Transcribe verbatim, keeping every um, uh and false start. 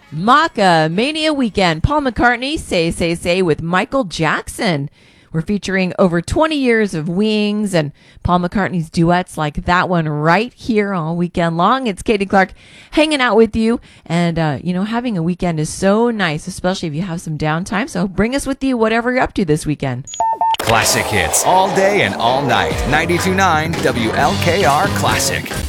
Maca Mania Weekend. Paul McCartney, Say, Say, Say with Michael Jackson. We're featuring over twenty years of Wings and Paul McCartney's duets like that one right here all weekend long. It's Katie Clark hanging out with you. And, uh, you know, having a weekend is so nice, especially if you have some downtime. So bring us with you, whatever you're up to this weekend. Classic hits all day and all night. ninety-two point nine W L K R Classic.